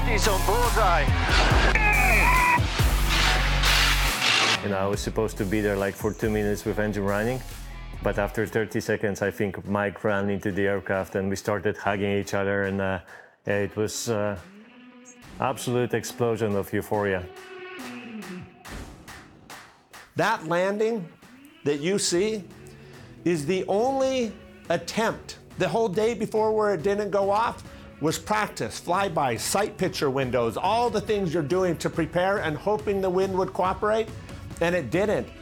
30s on bullseye. I was supposed to be there like for 2 minutes with engine running, but after 30 seconds, I think Mike ran into the aircraft and we started hugging each other, and it was absolute explosion of euphoria. That landing that you see is the only attempt. The whole day before where it didn't go off was practice, flybys, sight picture windows, all the things you're doing to prepare and hoping the wind would cooperate, and it didn't.